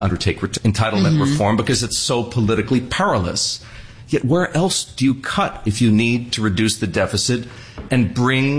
undertake entitlement reform because it's so politically perilous. Yet where else do you cut if you need to reduce the deficit and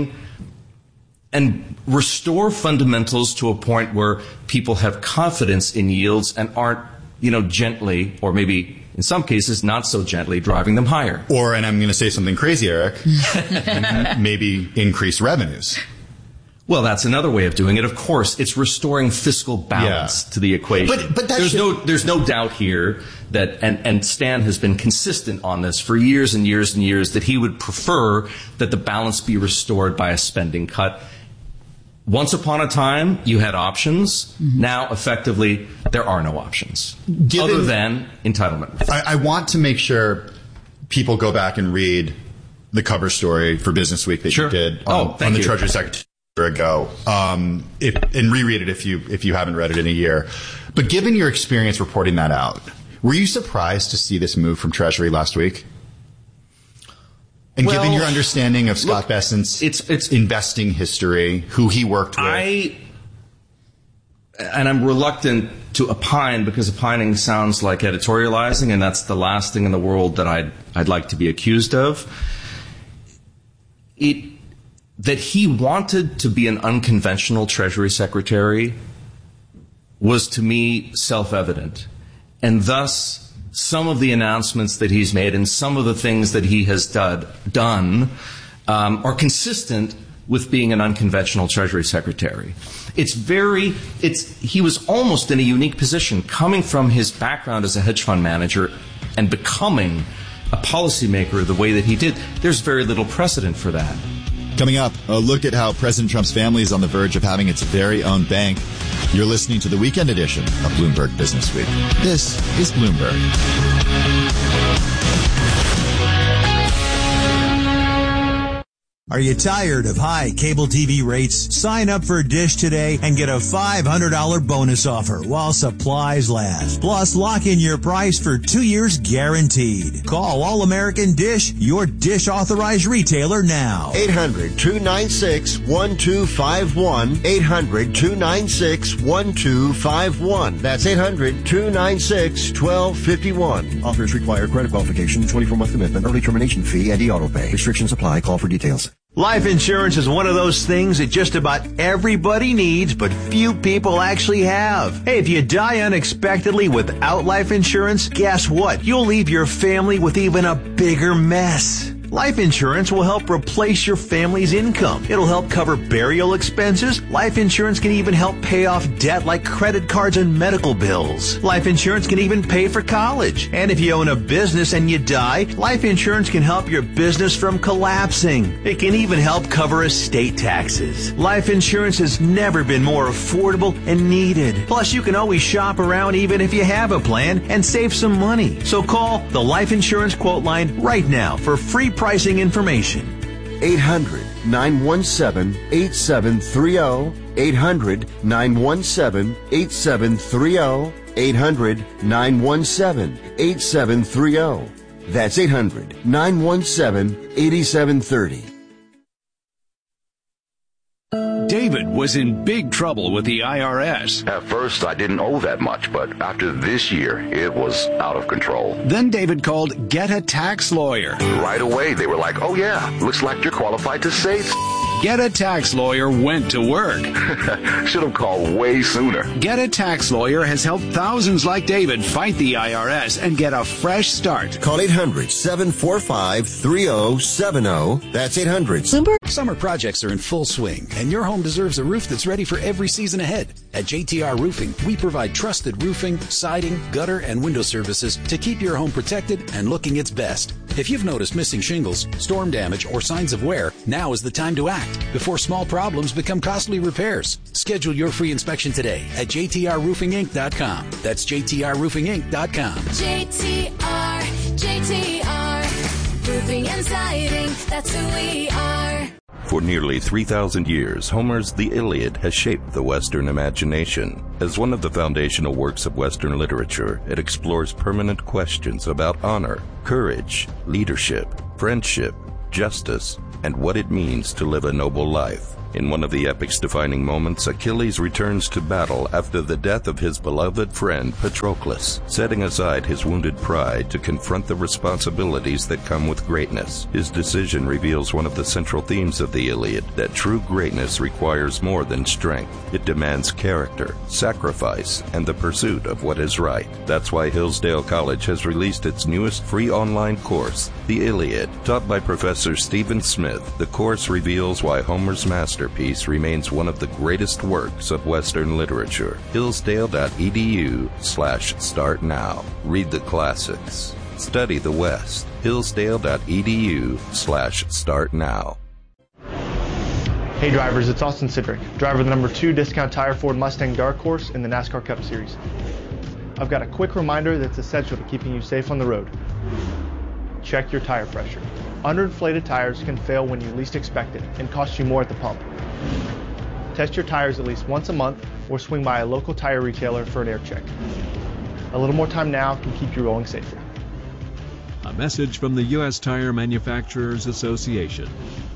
restore fundamentals to a point where people have confidence in yields and aren't, gently, or maybe in some cases not so gently, driving them higher? Or, and I'm going to say something crazy, Eric, maybe increase revenues. Well, that's another way of doing it. Of course, it's restoring fiscal balance to the equation. But there's no doubt here that, and Stan has been consistent on this for years and years and years, that he would prefer that the balance be restored by a spending cut. Once upon a time, you had options. Now, effectively, there are no options other than entitlement. I want to make sure people go back and read the cover story for Business Week that you did on the Treasury Secretary ago, and reread it if you haven't read it in a year. But given your experience reporting that out, were you surprised to see this move from Treasury last week? And given your understanding of Scott Bessent's investing history, who he worked with. I'm reluctant to opine because opining sounds like editorializing, and that's the last thing in the world that I'd like to be accused of. That he wanted to be an unconventional Treasury Secretary was, to me, self-evident. And thus, some of the announcements that he's made and some of the things that he has done are consistent with being an unconventional Treasury Secretary. He was almost in a unique position, coming from his background as a hedge fund manager and becoming a policymaker the way that he did. There's very little precedent for that. Coming up, a look at how President Trump's family is on the verge of having its very own bank. You're listening to the weekend edition of Bloomberg Business Week. This is Bloomberg. Are you tired of high cable TV rates? Sign up for Dish today and get a $500 bonus offer while supplies last. Plus, lock in your price for 2 years guaranteed. Call All-American Dish, your Dish authorized retailer now. 800-296-1251. 800-296-1251. That's 800-296-1251. Offers require credit qualification, 24-month commitment, early termination fee, and auto pay. Restrictions apply. Call for details. Life insurance is one of those things that just about everybody needs, but few people actually have. Hey, if you die unexpectedly without life insurance, guess what? You'll leave your family with even a bigger mess. Life insurance will help replace your family's income. It'll help cover burial expenses. Life insurance can even help pay off debt like credit cards and medical bills. Life insurance can even pay for college. And if you own a business and you die, life insurance can help your business from collapsing. It can even help cover estate taxes. Life insurance has never been more affordable and needed. Plus, you can always shop around even if you have a plan and save some money. So call the Life Insurance Quote Line right now for free pricing information. 800-917-8730. 800-917-8730. 800-917-8730. That's 800-917-8730. David was in big trouble with the IRS. At first, I didn't owe that much, but after this year, it was out of control. Then David called Get a Tax Lawyer. Right away, they were like, oh yeah, looks like you're qualified to save. Get a Tax Lawyer went to work. Should have called way sooner. Get a Tax Lawyer has helped thousands like David fight the IRS and get a fresh start. Call 800-745-3070. That's 800. Bloomberg. Summer projects are in full swing, and your home deserves a roof that's ready for every season ahead. At JTR Roofing, we provide trusted roofing, siding, gutter, and window services to keep your home protected and looking its best. If you've noticed missing shingles, storm damage, or signs of wear, now is the time to act before small problems become costly repairs. Schedule your free inspection today at jtrroofinginc.com. That's jtrroofinginc.com. JTR, roofing and siding, that's who we are. For nearly 3,000 years, Homer's The Iliad has shaped the Western imagination. As one of the foundational works of Western literature, it explores permanent questions about honor, courage, leadership, friendship, justice, and what it means to live a noble life. In one of the epic's defining moments, Achilles returns to battle after the death of his beloved friend Patroclus, setting aside his wounded pride to confront the responsibilities that come with greatness. His decision reveals one of the central themes of the Iliad, that true greatness requires more than strength. It demands character, sacrifice, and the pursuit of what is right. That's why Hillsdale College has released its newest free online course, The Iliad. Taught by Professor Stephen Smith, the course reveals why Homer's masterpiece remains one of the greatest works of Western literature. Hillsdale.edu/start now. Read the classics. Study the West. Hillsdale.edu/start now. Hey drivers, it's Austin Sidrick, driver of the number 2 Discount Tire Ford Mustang Dark Horse in the NASCAR Cup Series. I've got a quick reminder that's essential to keeping you safe on the road. Check your tire pressure. Underinflated tires can fail when you least expect it and cost you more at the pump. Test your tires at least once a month or swing by a local tire retailer for an air check. A little more time now can keep you rolling safer. A message from the U.S. Tire Manufacturers Association.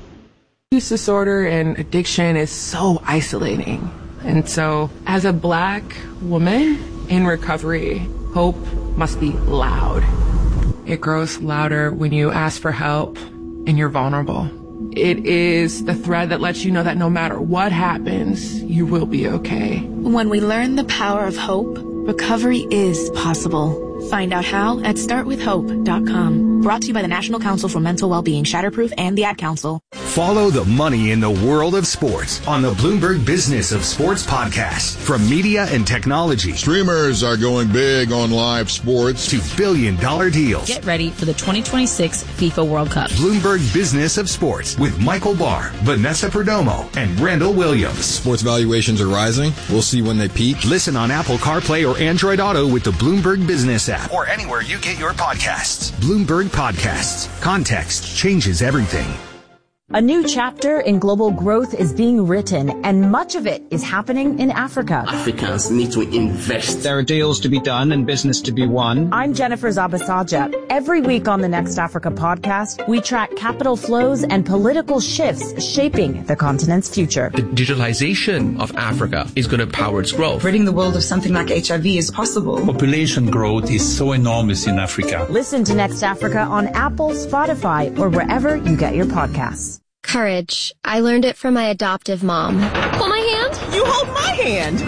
Use disorder and addiction is so isolating. And so, as a Black woman in recovery, hope must be loud. It grows louder when you ask for help and you're vulnerable. It is the thread that lets you know that no matter what happens, you will be okay. When we learn the power of hope, recovery is possible. Find out how at startwithhope.com. Brought to you by the National Council for Mental Wellbeing, Shatterproof, and the Ad Council. Follow the money in the world of sports on the Bloomberg Business of Sports podcast. From media and technology. Streamers are going big on live sports. To billion-dollar deals. Get ready for the 2026 FIFA World Cup. Bloomberg Business of Sports with Michael Barr, Vanessa Perdomo, and Randall Williams. Sports valuations are rising. We'll see when they peak. Listen on Apple CarPlay or Android Auto with the Bloomberg Business app. Or anywhere you get your podcasts. Bloomberg Podcasts. Context changes everything. A new chapter in global growth is being written, and much of it is happening in Africa. Africans need to invest. There are deals to be done and business to be won. I'm Jennifer Zabasaja. Every week on the Next Africa podcast, we track capital flows and political shifts shaping the continent's future. The digitalization of Africa is going to power its growth. Ridding the world of something like HIV is possible. Population growth is so enormous in Africa. Listen to Next Africa on Apple, Spotify, or wherever you get your podcasts. Courage. I learned it from my adoptive mom. Hold my hand. You hold my hand.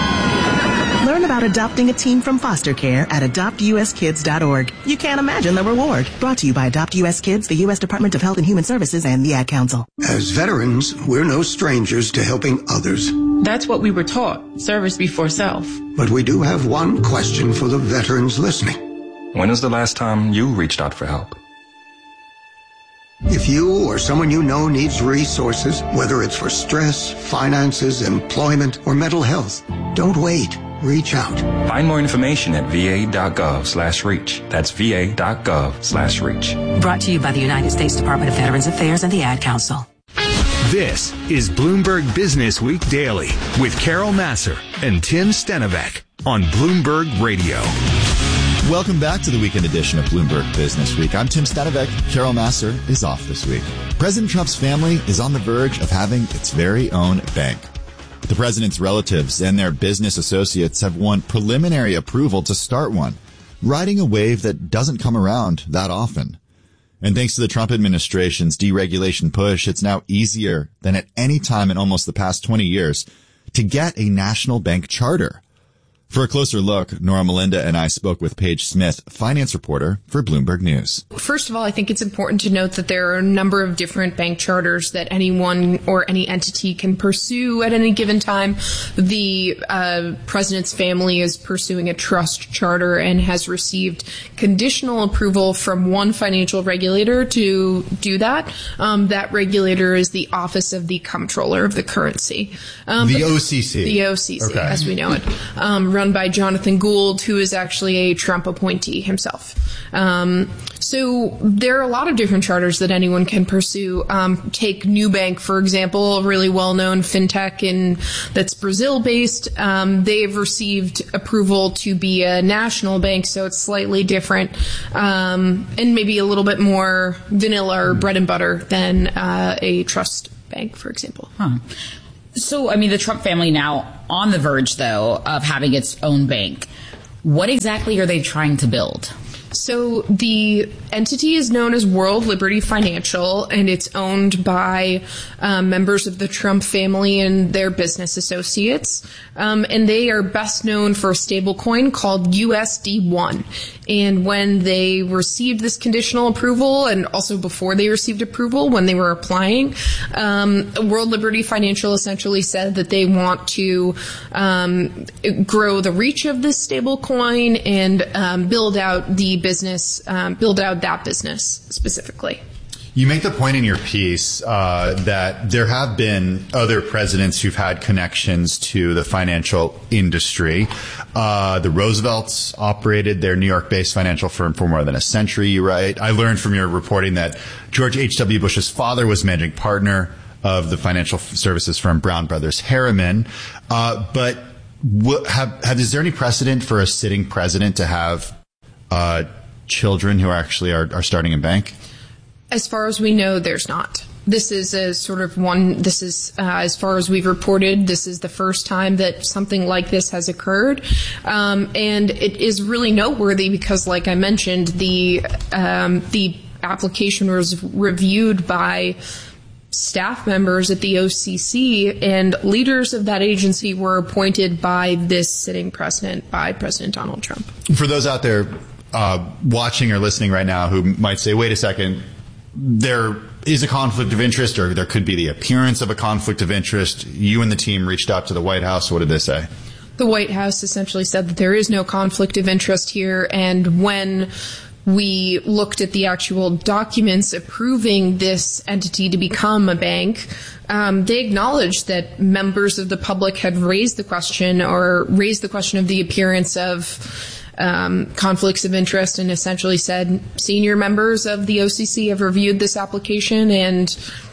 Learn about adopting a teen from foster care at adoptuskids.org. You can't imagine the reward. Brought to you by Adopt U.S. Kids, the U.S. Department of Health and Human Services, and the Ad Council. As veterans, we're no strangers to helping others. That's what we were taught. Service before self. But we do have one question for the veterans listening. When was the last time you reached out for help? If you or someone you know needs resources, whether it's for stress, finances, employment, or mental health, don't wait. Reach out. Find more information at va.gov/reach. That's va.gov/reach. Brought to you by the United States Department of Veterans Affairs and the Ad Council. This is Bloomberg Business Week Daily with Carol Massar and Tim Stenovec on Bloomberg Radio. Welcome back to the weekend edition of Bloomberg Business Week. I'm Tim Stenovec. Carol Massar is off this week. President Trump's family is on the verge of having its very own bank. The president's relatives and their business associates have won preliminary approval to start one, riding a wave that doesn't come around that often. And thanks to the Trump administration's deregulation push, it's now easier than at any time in almost the past 20 years to get a national bank charter. For a closer look, Nora Melinda and I spoke with Paige Smith, finance reporter for Bloomberg News. First of all, I think it's important to note that there are a number of different bank charters that anyone or any entity can pursue at any given time. The president's family is pursuing a trust charter and has received conditional approval from one financial regulator to do that. That regulator is the Office of the Comptroller of the Currency. The OCC. The OCC, okay. As we know it. Run by Jonathan Gould, who is actually a Trump appointee himself. So there are a lot of different charters that anyone can pursue. Take Nubank, for example, a really well-known fintech that's Brazil-based. They've received approval to be a national bank, so it's slightly different and maybe a little bit more vanilla or bread and butter than a trust Bank, for example. So, I mean, the Trump family now on the verge, though, of having its own bank. What exactly are they trying to build? So the entity is known as World Liberty Financial, and it's owned by members of the Trump family and their business associates. And they are best known for a stablecoin called USD1. And when they received this conditional approval, and also before they received approval, when they were applying, World Liberty Financial essentially said that they want to grow the reach of this stablecoin and build out that business specifically. You make the point in your piece that there have been other presidents who've had connections to the financial industry. The Roosevelts operated their New York-based financial firm for more than a century, you write. I learned from your reporting that George H.W. Bush's father was managing partner of the financial services firm Brown Brothers Harriman. But is there any precedent for a sitting president to have children who actually are starting a bank? As far as we know, there's not. This is a sort of as far as we've reported, this is the first time that something like this has occurred. And it is really noteworthy because, like I mentioned, the application was reviewed by staff members at the OCC, and leaders of that agency were appointed by this sitting president, by President Donald Trump. For those out there watching or listening right now who might say, wait a second, there is a conflict of interest, or there could be the appearance of a conflict of interest. You and the team reached out to the White House. What did they say? The White House essentially said that there is no conflict of interest here, and when we looked at the actual documents approving this entity to become a bank, they acknowledged that members of the public had raised the question of the appearance of conflicts of interest, and essentially said senior members of the OCC have reviewed this application and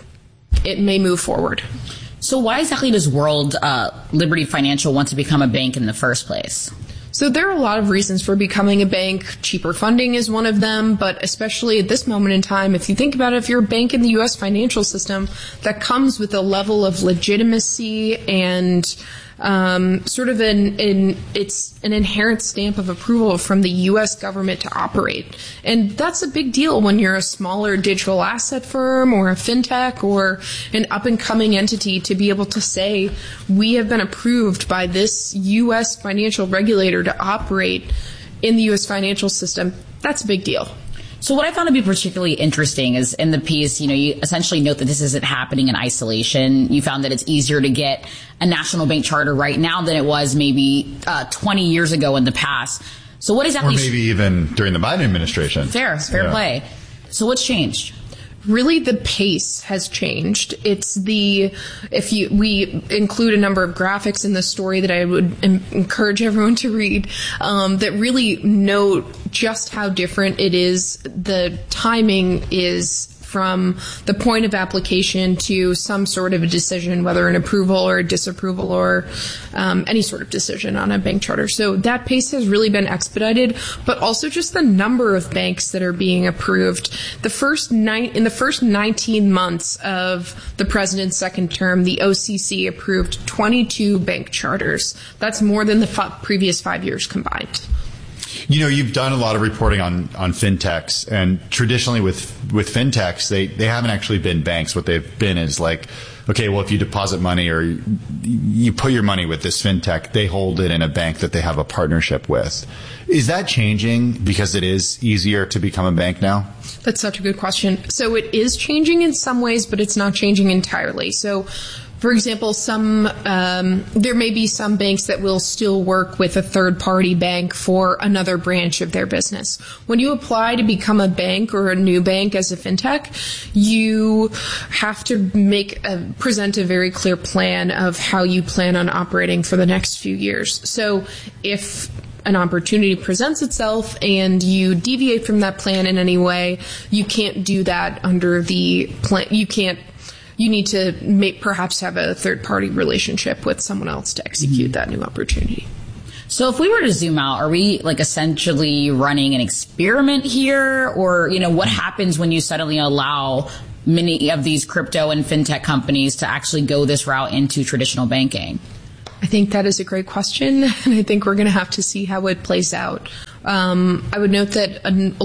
it may move forward. So why exactly does World Liberty Financial want to become a bank in the first place? So there are a lot of reasons for becoming a bank. Cheaper funding is one of them, but especially at this moment in time, if you think about it, if you're a bank in the U.S. financial system, that comes with a level of legitimacy and sort of it's an inherent stamp of approval from the U.S. government to operate. And that's a big deal when you're a smaller digital asset firm or a fintech or an up-and-coming entity, to be able to say, we have been approved by this U.S. financial regulator to operate in the U.S. financial system. That's a big deal. So what I found to be particularly interesting is in the piece, you essentially note that this isn't happening in isolation. You found that it's easier to get a national bank charter right now than it was maybe 20 years ago in the past. So what exactly? Or maybe even during the Biden administration. Fair play. So what's changed? Really, the pace has changed. We include a number of graphics in the story that I would encourage everyone to read, that really note just how different it is. The timing is from the point of application to some sort of a decision, whether an approval or a disapproval or any sort of decision on a bank charter. So that pace has really been expedited, but also just the number of banks that are being approved. In the first 19 months of the president's second term, the OCC approved 22 bank charters. That's more than the previous 5 years combined. You've done a lot of reporting on fintechs, and traditionally with fintechs, they haven't actually been banks. What they've been is like, okay, well, if you deposit money or you put your money with this fintech, they hold it in a bank that they have a partnership with. Is that changing because it is easier to become a bank now? That's such a good question. So it is changing in some ways, but it's not changing entirely. So, for example, there may be some banks that will still work with a third-party bank for another branch of their business. When you apply to become a bank or a new bank as a fintech, you have to present a very clear plan of how you plan on operating for the next few years. So if an opportunity presents itself and you deviate from that plan in any way, you can't do that under the plan. You need to perhaps have a third-party relationship with someone else to execute that new opportunity. So if we were to zoom out, are we essentially running an experiment here? Or, what happens when you suddenly allow many of these crypto and fintech companies to actually go this route into traditional banking? I think that is a great question, and I think we're going to have to see how it plays out. I would note that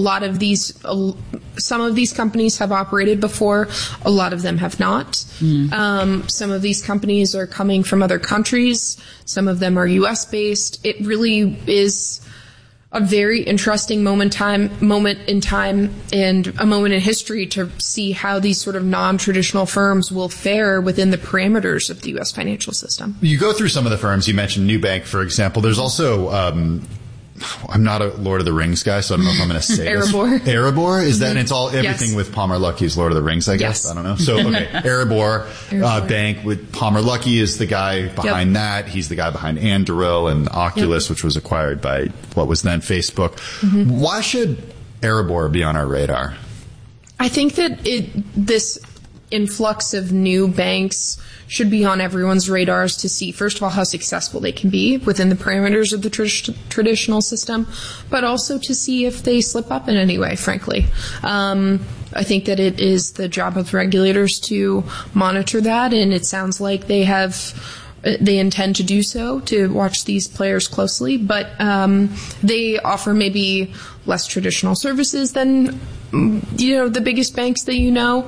some of these companies have operated before, a lot of them have not. Some of these companies are coming from other countries, some of them are US based. It really is a very interesting moment in time and a moment in history to see how these sort of non-traditional firms will fare within the parameters of the U.S. financial system. You go through some of the firms. You mentioned Nubank, for example. There's also, I'm not a Lord of the Rings guy, so I don't know if I'm going to say Erebor. This. Erebor? Is that, and it's all, everything Yes. with Palmer Luckey is Lord of the Rings, I guess? Yes. I don't know. So, okay, Erebor Bank with Palmer Luckey is the guy behind that. He's the guy behind Anduril and Oculus, which was acquired by what was then Facebook. Why should Erebor be on our radar? I think that this influx of new banks should be on everyone's radars to see, first of all, how successful they can be within the parameters of the traditional system, but also to see if they slip up in any way, frankly. I think that it is the job of regulators to monitor that, and it sounds like they intend to do so, to watch these players closely, but they offer maybe less traditional services than the biggest banks that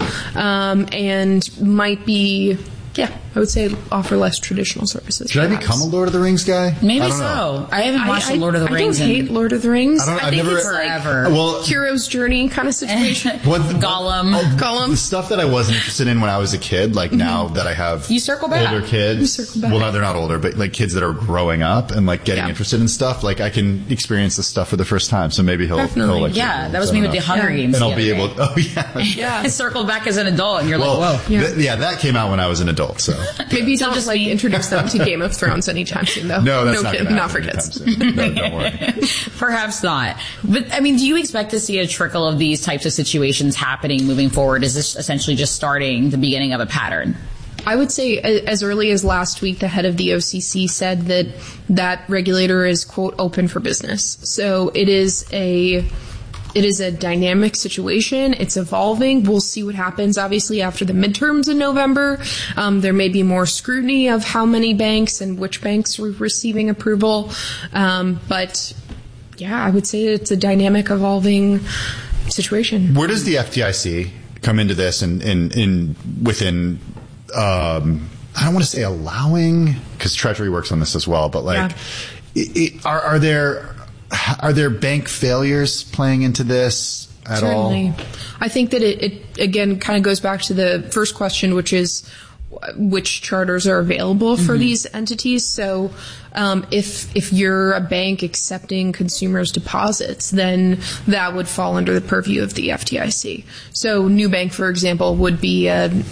and might be, I would say offer less traditional services. Should I become a Lord of the Rings guy? Maybe so. I haven't watched Lord of the Rings. I don't hate Lord of the Rings. I think never, it's forever. Like hero's journey kind of situation. Gollum. Gollum. The stuff that I wasn't interested in when I was a kid, like now that I have you circle back. older kids. You circle back. Well, no, they're not older, but like kids that are growing up and like getting interested in stuff, like I can experience this stuff for the first time. So maybe he'll like that was me with the Hunger Games. And I'll be able I circled back as an adult and you're like, whoa. That came out when I was an adult, so. Maybe you don't just introduce them to Game of Thrones anytime soon, though. No, that's not not for kids. No, don't worry. Perhaps not. But I mean, do you expect to see a trickle of these types of situations happening moving forward? Is this essentially just starting the beginning of a pattern? I would say as early as last week, the head of the OCC said that regulator is, quote, open for business. So it is a dynamic situation. It's evolving. We'll see what happens, obviously, after the midterms in November. There may be more scrutiny of how many banks and which banks are receiving approval. But I would say it's a dynamic, evolving situation. Where does the FDIC come into this and within, I don't want to say allowing, because Treasury works on this as well, but are there bank failures playing into this at Certainly. all? I think that it again kind of goes back to the first question, which is which charters are available for these entities. So if you're a bank accepting consumers' deposits, then that would fall under the purview of the FDIC. So Nubank, for example, would be an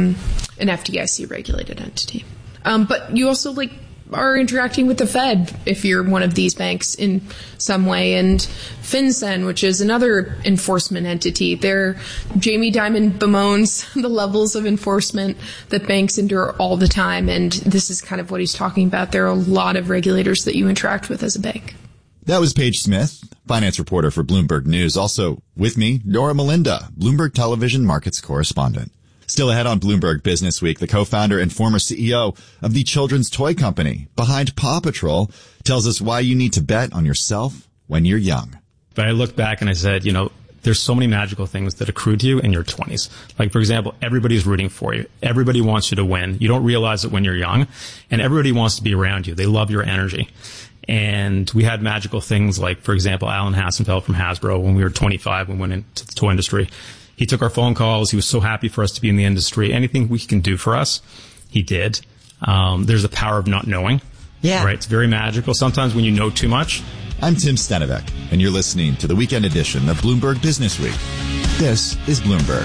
FDIC regulated entity. But you also are interacting with the Fed if you're one of these banks in some way, and FinCEN, which is another enforcement entity. Jamie Dimon bemoans the levels of enforcement that banks endure all the time, and this is kind of what he's talking about. There are a lot of regulators that you interact with as a bank. That was Paige Smith, finance reporter for Bloomberg News. Also with me, Nora Melinda, Bloomberg Television Markets correspondent. Still ahead on Bloomberg Business Week, the co-founder and former CEO of the children's toy company behind Paw Patrol tells us why you need to bet on yourself when you're young. But I look back and I said, there's so many magical things that accrue to you in your 20s. Like, for example, everybody's rooting for you. Everybody wants you to win. You don't realize it when you're young, and everybody wants to be around you. They love your energy. And we had magical things like, for example, Alan Hassenfeld from Hasbro, when we were 25, we went into the toy industry. He took our phone calls. He was so happy for us to be in the industry. Anything we can do for us, he did. There's the power of not knowing. Yeah. Right? It's very magical. Sometimes when you know too much. I'm Tim Stenivek, and you're listening to the weekend edition of Bloomberg Business Week. This is Bloomberg.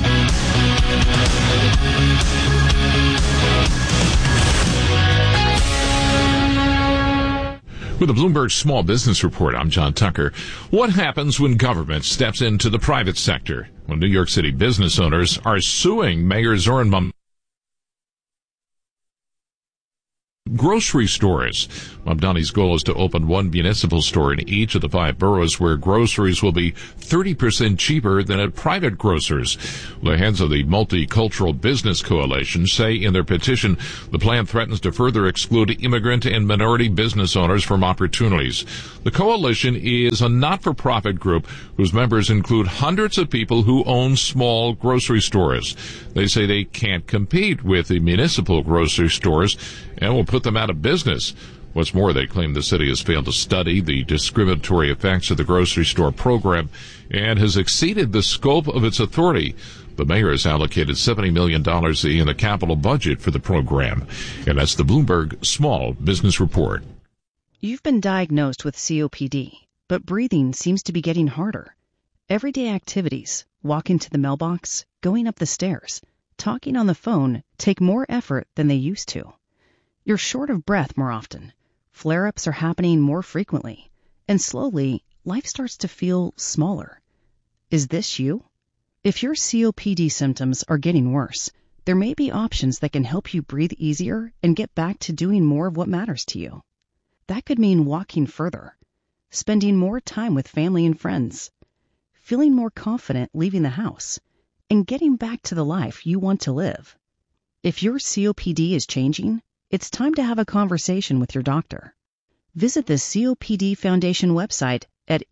With the Bloomberg Small Business Report, I'm John Tucker. What happens when government steps into the private sector? Well, New York City business owners are suing Mayor Zoran grocery stores. Mamdani's goal is to open one municipal store in each of the 5 boroughs where groceries will be 30% cheaper than at private grocers. The heads of the Multicultural Business Coalition say in their petition the plan threatens to further exclude immigrant and minority business owners from opportunities. The coalition is a not-for-profit group whose members include hundreds of people who own small grocery stores. They say they can't compete with the municipal grocery stores and will put them out of business. What's more, they claim the city has failed to study the discriminatory effects of the grocery store program and has exceeded the scope of its authority. The mayor has allocated $70 million in the capital budget for the program. And that's the Bloomberg Small Business Report. You've been diagnosed with COPD, but breathing seems to be getting harder. Everyday activities, walking to the mailbox, going up the stairs, talking on the phone, take more effort than they used to. You're short of breath more often. Flare-ups are happening more frequently. And slowly, life starts to feel smaller. Is this you? If your COPD symptoms are getting worse, there may be options that can help you breathe easier and get back to doing more of what matters to you. That could mean walking further, spending more time with family and friends, feeling more confident leaving the house, and getting back to the life you want to live. If your COPD is changing, it's time to have a conversation with your doctor. Visit the COPD Foundation website at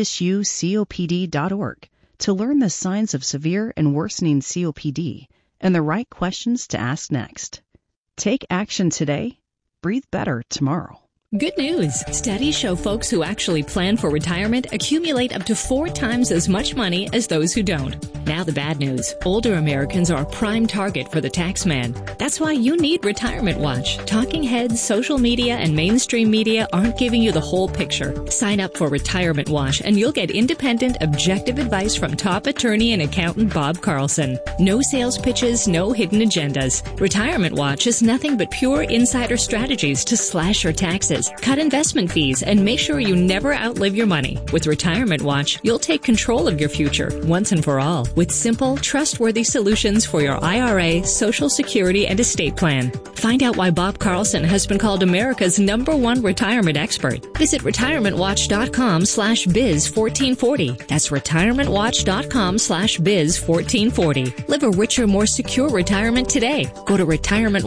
isthisyoucopd.org to learn the signs of severe and worsening COPD and the right questions to ask next. Take action today. Breathe better tomorrow. Good news. Studies show folks who actually plan for retirement accumulate up to 4 times as much money as those who don't. Now the bad news. Older Americans are a prime target for the tax man. That's why you need Retirement Watch. Talking heads, social media, and mainstream media aren't giving you the whole picture. Sign up for Retirement Watch and you'll get independent, objective advice from top attorney and accountant Bob Carlson. No sales pitches, no hidden agendas. Retirement Watch is nothing but pure insider strategies to slash your taxes, cut investment fees, and make sure you never outlive your money. With Retirement Watch, you'll take control of your future once and for all with simple, trustworthy solutions for your IRA, Social Security, and estate plan. Find out why Bob Carlson has been called America's #1 retirement expert. Visit retirementwatch.com/biz1440. That's retirementwatch.com/biz1440. Live a richer, more secure retirement today. Go to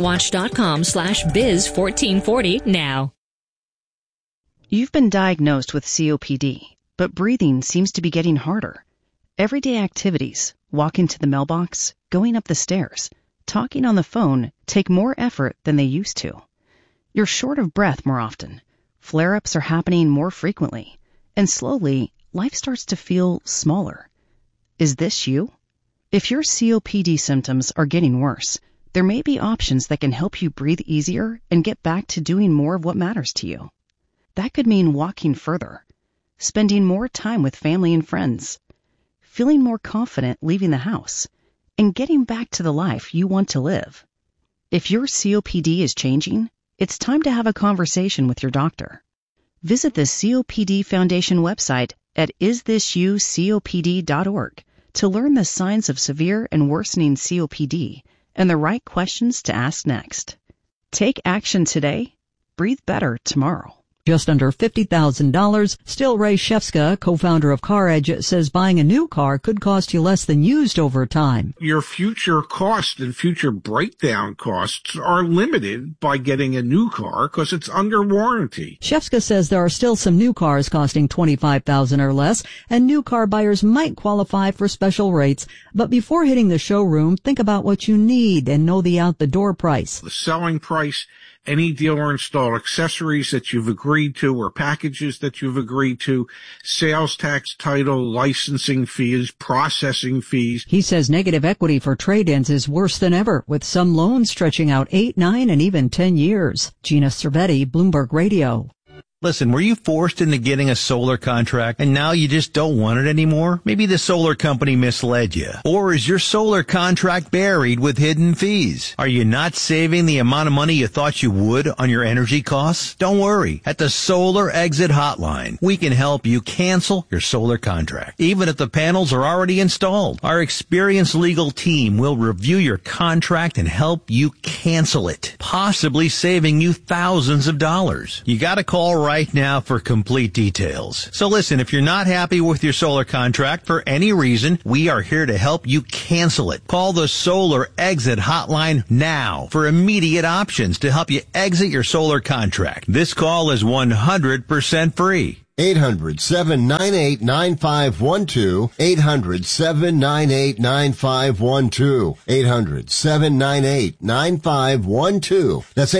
retirementwatch.com/biz1440 now. You've been diagnosed with COPD, but breathing seems to be getting harder. Everyday activities, walking to the mailbox, going up the stairs, talking on the phone, take more effort than they used to. You're short of breath more often. Flare-ups are happening more frequently. And slowly, life starts to feel smaller. Is this you? If your COPD symptoms are getting worse, there may be options that can help you breathe easier and get back to doing more of what matters to you. That could mean walking further, spending more time with family and friends, feeling more confident leaving the house, and getting back to the life you want to live. If your COPD is changing, it's time to have a conversation with your doctor. Visit the COPD Foundation website at isthisyoucopd.org to learn the signs of severe and worsening COPD and the right questions to ask next. Take action today. Breathe better tomorrow. Just under $50,000. Still, Ray Shefska, co-founder of CarEdge, says buying a new car could cost you less than used over time. Your future cost and future breakdown costs are limited by getting a new car because it's under warranty. Shefska says there are still some new cars costing $25,000 or less, and new car buyers might qualify for special rates. But before hitting the showroom, think about what you need and know the out-the-door price. The selling price, any dealer installed accessories that you've agreed to or packages that you've agreed to, sales tax, title, licensing fees, processing fees. He says negative equity for trade-ins is worse than ever, with some loans stretching out 8, 9, and even 10 years. Gina Cervetti, Bloomberg Radio. Listen, were you forced into getting a solar contract and now you just don't want it anymore? Maybe the solar company misled you. Or is your solar contract buried with hidden fees? Are you not saving the amount of money you thought you would on your energy costs? Don't worry. At the Solar Exit Hotline, we can help you cancel your solar contract, even if the panels are already installed. Our experienced legal team will review your contract and help you cancel it, possibly saving you thousands of dollars. You gotta call right now for complete details. So listen, if you're not happy with your solar contract for any reason, we are here to help you cancel it. Call the Solar Exit Hotline now for immediate options to help you exit your solar contract. This call is 100% free. 800-798-9512. 800-798-9512. 800-798-9512. That's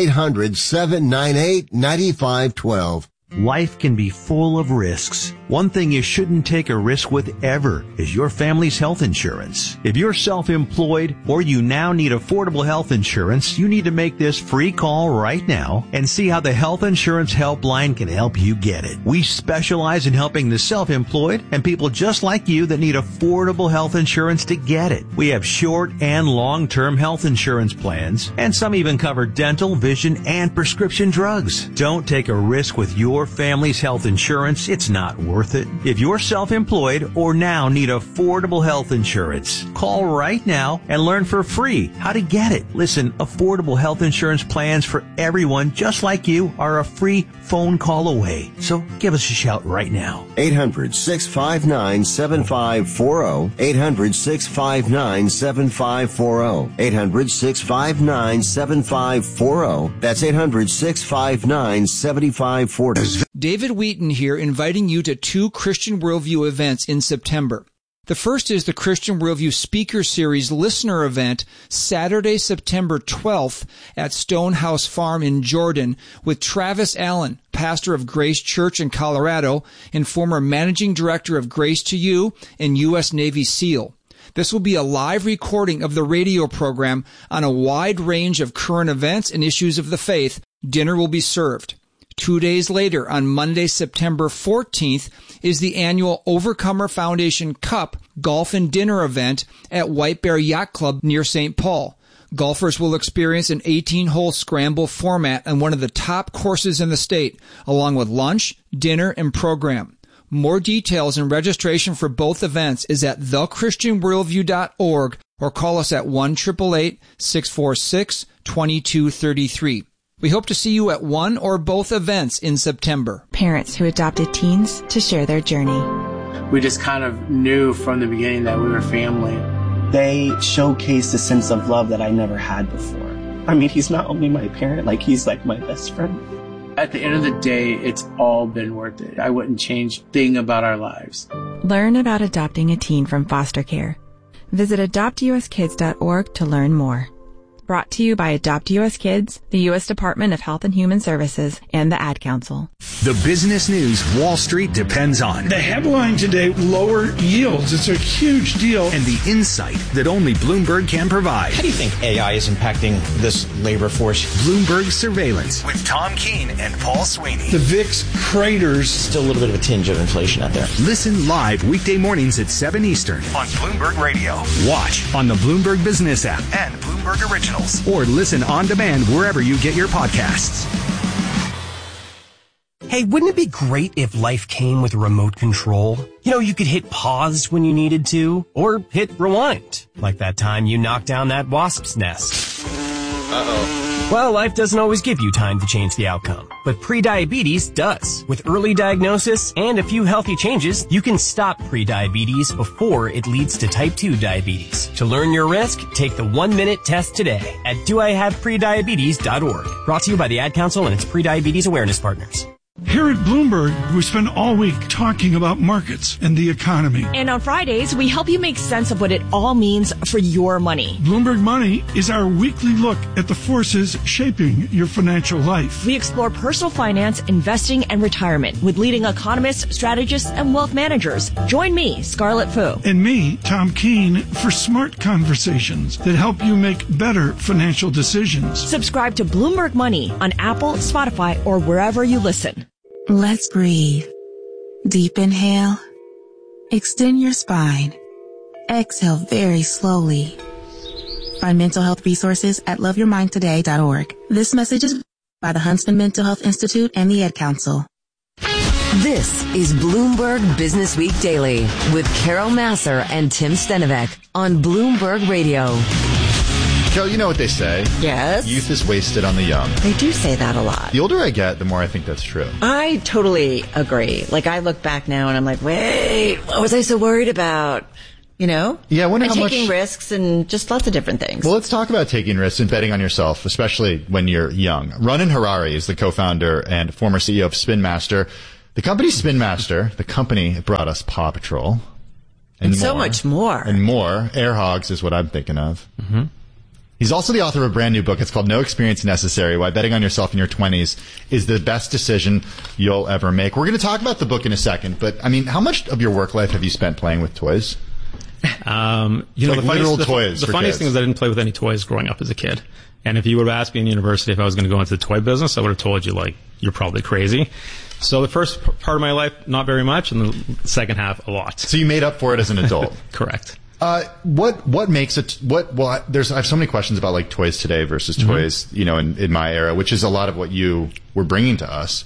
800-798-9512. Life can be full of risks. One thing you shouldn't take a risk with ever is your family's health insurance. If you're self-employed or you now need affordable health insurance, you need to make this free call right now and see how the Health Insurance Helpline can help you get it. We specialize in helping the self-employed and people just like you that need affordable health insurance to get it. We have short and long-term health insurance plans, and some even cover dental, vision, and prescription drugs. Don't take a risk with your family's health insurance. It's not worth it. If you're self-employed or now need affordable health insurance, call right now and learn for free how to get it. Listen, affordable health insurance plans for everyone just like you are a free phone call away. So give us a shout right now. 800-659-7540. 800-659-7540. 800-659-7540. That's 800-659-7540. David Wheaton here, inviting you to 2 Christian Worldview events in September. The first is the Christian Worldview Speaker Series listener event, Saturday, September 12th at Stonehouse Farm in Jordan with Travis Allen, pastor of Grace Church in Colorado and former managing director of Grace to You and U.S. Navy SEAL. This will be a live recording of the radio program on a wide range of current events and issues of the faith. Dinner will be served. 2 days later, on Monday, September 14th, is the annual Overcomer Foundation Cup Golf and Dinner event at White Bear Yacht Club near St. Paul. Golfers will experience an 18-hole scramble format on one of the top courses in the state, along with lunch, dinner, and program. More details and registration for both events is at thechristianworldview.org or call us at 1-888-646-2233. We hope to see you at one or both events in September. Parents who adopted teens to share their journey. We just kind of knew from the beginning that we were family. They showcased a sense of love that I never had before. I mean, he's not only my parent, he's like my best friend. At the end of the day, it's all been worth it. I wouldn't change a thing about our lives. Learn about adopting a teen from foster care. Visit adoptuskids.org to learn more. Brought to you by Adopt U.S. Kids, the U.S. Department of Health and Human Services, and the Ad Council. The business news Wall Street depends on. The headline today, lower yields. It's a huge deal. And the insight that only Bloomberg can provide. How do you think AI is impacting this labor force? Bloomberg Surveillance with Tom Keene and Paul Sweeney. The VIX craters. Still a little bit of a tinge of inflation out there. Listen live weekday mornings at 7 Eastern on Bloomberg Radio. Watch on the Bloomberg Business app and Bloomberg Originals. Or listen on demand wherever you get your podcasts. Hey, wouldn't it be great if life came with a remote control? You know, you could hit pause when you needed to, or hit rewind, like that time you knocked down that wasp's nest. Uh-oh. Well, life doesn't always give you time to change the outcome, but prediabetes does. With early diagnosis and a few healthy changes, you can stop prediabetes before it leads to type 2 diabetes. To learn your risk, take the 1-minute test today at doihaveprediabetes.org. Brought to you by the Ad Council and its prediabetes awareness partners. Here at Bloomberg, we spend all week talking about markets and the economy. And on Fridays, we help you make sense of what it all means for your money. Bloomberg Money is our weekly look at the forces shaping your financial life. We explore personal finance, investing, and retirement with leading economists, strategists, and wealth managers. Join me, Scarlett Fu. And me, Tom Keene, for smart conversations that help you make better financial decisions. Subscribe to Bloomberg Money on Apple, Spotify, or wherever you listen. Let's breathe. Deep inhale. Extend your spine. Exhale very slowly. Find mental health resources at loveyourmindtoday.org. This message is by the Huntsman Mental Health Institute and the Ad Council. This is Bloomberg Business Week Daily with Carol Massar and Tim Stenivek on Bloomberg Radio. Carol, you know what they say. Yes. Youth is wasted on the young. They do say that a lot. The older I get, the more I think that's true. I totally agree. Like, I look back now and I'm like, wait, what was I so worried about? You know? Yeah, I wonder and how taking much... risks and just lots of different things. Well, let's talk about taking risks and betting on yourself, especially when you're young. Ronan Harari is the co-founder and former CEO of Spin Master. The company Spin Master, the company that brought us Paw Patrol. And so much more. And more. Air Hogs is what I'm thinking of. Mm-hmm. He's also the author of a brand new book. It's called No Experience Necessary, Why Betting on Yourself in Your 20s is the Best Decision You'll Ever Make. We're going to talk about the book in a second, but, I mean, how much of your work life have you spent playing with toys? The funniest thing is I didn't play with any toys growing up as a kid. And if you would have asked me in university if I was going to go into the toy business, I would have told you, like, you're probably crazy. So the first part of my life, not very much, and the second half, a lot. So you made up for it as an adult? Correct. What makes it, I have so many questions about, like, toys today versus toys, you know, in my era, which is a lot of what you were bringing to us.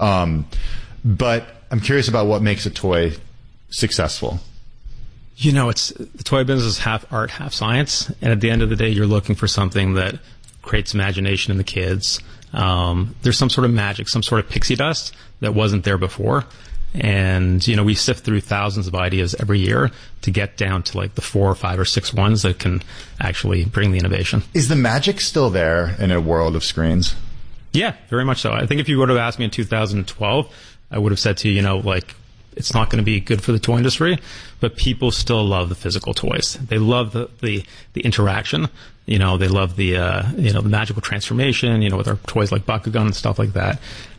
But I'm curious about what makes a toy successful. You know, the toy business is half art, half science. And at the end of the day, you're looking for something that creates imagination in the kids. There's some sort of magic, some sort of pixie dust that wasn't there before. And, you know, we sift through thousands of ideas every year to get down to like the 4 or 5 or 6 ones that can actually bring the innovation. Is the magic still there in a world of screens? Yeah, very much so. I think if you would have asked me in 2012, I would have said to you, you know, like, it's not going to be good for the toy industry, but people still love the physical toys. They love the interaction. You know, they love the the magical transformation. You know, with our toys like Bakugan and stuff like that.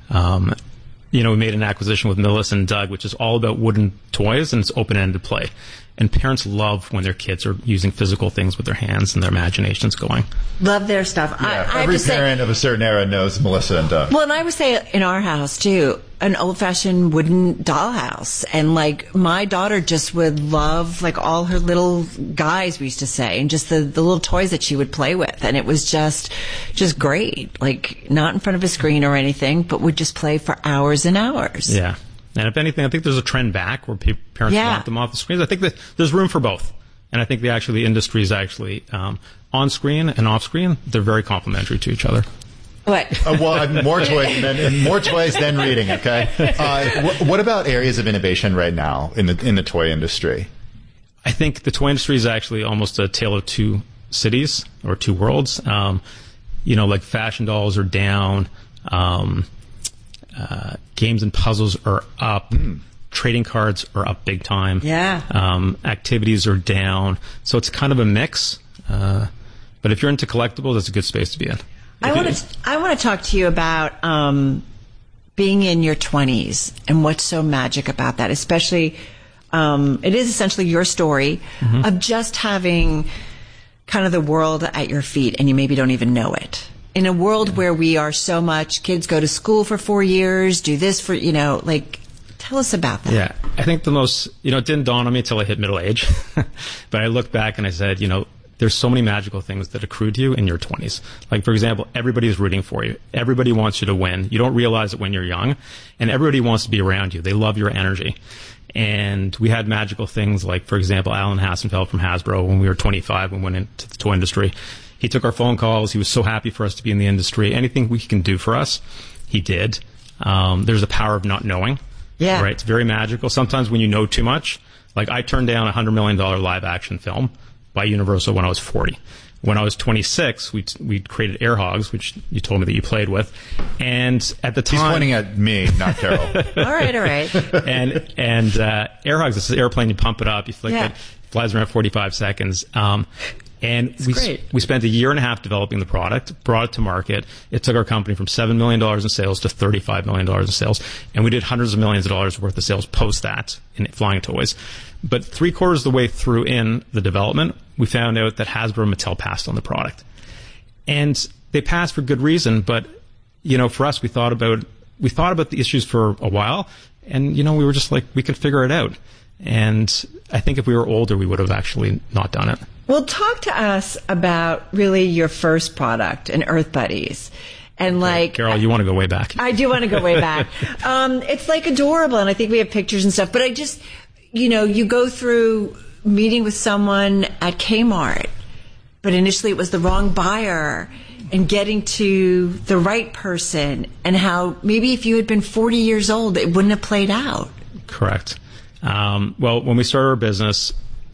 You know, we made an acquisition with Melissa & Doug, which is all about wooden toys and it's open-ended play. And parents love when their kids are using physical things with their hands and their imagination's going. Love their stuff. Yeah, every parent of a certain era knows Melissa & Doug. Well, and I would say in our house, too, an old-fashioned wooden dollhouse. And, like, my daughter just would love, like, all her little guys, we used to say, and just the little toys that she would play with. And it was just great. Like, not in front of a screen or anything, but would just play for hours and hours. Yeah. And if anything, I think there's a trend back where parents want them off the screens. I think that there's room for both. And I think the industry is actually on screen and off screen. They're very complementary to each other. What? More toys than reading. Okay. What about areas of innovation right now in the toy industry? I think the toy industry is actually almost a tale of two cities or two worlds. You know, like fashion dolls are down. Games and puzzles are up. Trading cards are up big time. Yeah. Activities are down. So it's kind of a mix. But if you're into collectibles, it's a good space to be in. I want to talk to you about being in your 20s and what's so magic about that, especially it is essentially your story of just having kind of the world at your feet and you maybe don't even know it. In a world where we are so much, kids go to school for 4 years, do this for, you know, like, tell us about that. Yeah, I think the most, you know, it didn't dawn on me until I hit middle age. But I looked back and I said, you know, there's so many magical things that accrue to you in your 20s. Like, for example, everybody's rooting for you. Everybody wants you to win. You don't realize it when you're young. And everybody wants to be around you. They love your energy. And we had magical things like, for example, Alan Hassenfeld from Hasbro, when we were 25, we went into the toy industry. He took our phone calls. He was so happy for us to be in the industry. Anything we can do for us, he did. There's a power of not knowing. Yeah. Right? It's very magical. Sometimes when you know too much, like I turned down a $100 million live action film by Universal when I was 40. When I was 26, we created Air Hogs, which you told me that you played with. And at the time... He's pointing at me, not Carol. All right. And Air Hogs, this is an airplane, you pump it up, you flick it, flies around 45 seconds. And we spent a year and a half developing the product, brought it to market. It took our company from $7 million in sales to $35 million in sales. And we did hundreds of millions of dollars worth of sales post that in flying toys. But 3/4 of the way through in the development, we found out that Hasbro and Mattel passed on the product. And they passed for good reason. But, you know, for us, we thought about we thought about the issues for a while, and, we were just like, we could figure it out. And I think if we were older, we would have actually not done it. Well, talk to us about really your first product, an Earth Buddies. And Carol, you want to go way back. I do want to go way back. It's adorable, and I think we have pictures and stuff, but I just, you go through meeting with someone at Kmart, but initially it was the wrong buyer, and getting to the right person, and how maybe if you had been 40 years old, it wouldn't have played out. Correct. Well, when we started our business,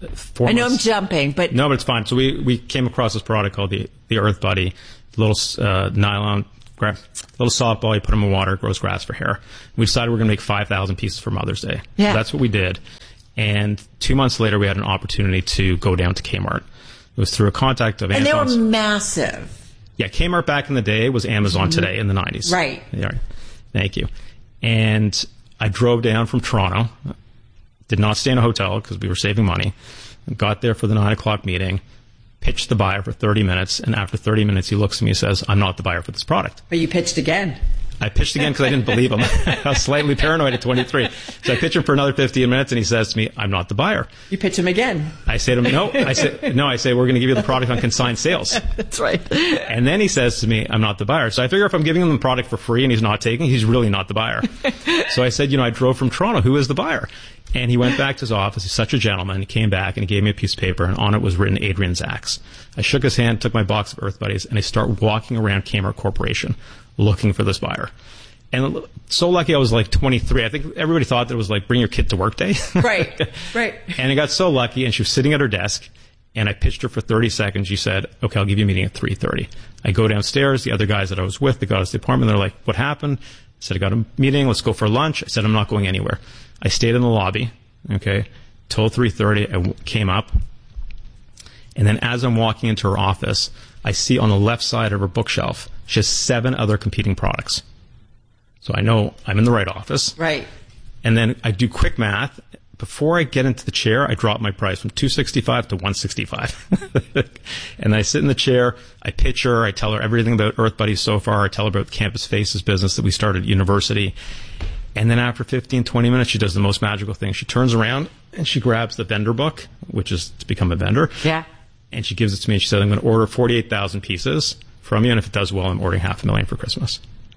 I know I'm jumping, but... No, but it's fine. So we came across this product called the Earth Buddy, little nylon, little softball, you put them in water, it grows grass for hair. We decided we were going to make 5,000 pieces for Mother's Day. Yeah. So that's what we did. And 2 months later, we had an opportunity to go down to Kmart. It was through a contact of Amazon's. And they were massive. Yeah, Kmart back in the day was Amazon today in the 90s. Right. Yeah, thank you. And I drove down from Toronto, did not stay in a hotel because we were saving money, got there for the 9 o'clock meeting, pitched the buyer for 30 minutes, and after 30 minutes he looks at me and says, I'm not the buyer for this product. But you pitched again. I pitched again because I didn't believe him. I was slightly paranoid at 23. So I pitched him for another 15 minutes, and he says to me, I'm not the buyer. You pitch him again. I say to him, no. I say, we're going to give you the product on consigned sales. That's right. And then he says to me, I'm not the buyer. So I figure if I'm giving him the product for free and he's not taking, he's really not the buyer. So I said, I drove from Toronto. Who is the buyer? And he went back to his office. He's such a gentleman. He came back and he gave me a piece of paper, and on it was written Adrian Zacks. I shook his hand, took my box of Earth Buddies, and I start walking around Kmart Corporation looking for this buyer. And so lucky I was 23. I think everybody thought that it was bring your kid to work day. Right. And I got so lucky, and she was sitting at her desk, and I pitched her for 30 seconds. She said, okay, I'll give you a meeting at 3:30. I go downstairs. The other guys that I was with, they got us to the apartment. They're like, what happened? I said, I got a meeting. Let's go for lunch. I said, I'm not going anywhere. I stayed in the lobby, okay, till 3:30. I came up. And then as I'm walking into her office, I see on the left side of her bookshelf, she has 7 other competing products. So I know I'm in the right office. Right. And then I do quick math. Before I get into the chair, I drop my price from $265 to $165. And I sit in the chair, I pitch her, I tell her everything about Earth Buddies so far, I tell her about Campus Faces business that we started at university. And then after 15, 20 minutes, she does the most magical thing. She turns around and she grabs the vendor book, which is to become a vendor. Yeah. And she gives it to me and she said, I'm going to order 48,000 pieces from you, and if it does well, I'm ordering 500,000 for Christmas.